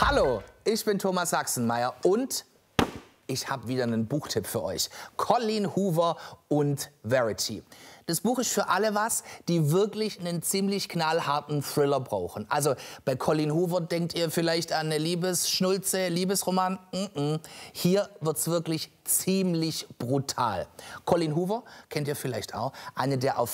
Hallo, ich bin Thomas Sachsenmeier und ich habe wieder einen Buchtipp für euch. Colleen Hoover und Verity. Das Buch ist für alle was, die wirklich einen ziemlich knallharten Thriller brauchen. Also bei Colleen Hoover denkt ihr vielleicht an eine Liebesschnulze, Liebesroman. Hier wird's wirklich ziemlich brutal. Colleen Hoover kennt ihr vielleicht auch, eine der auf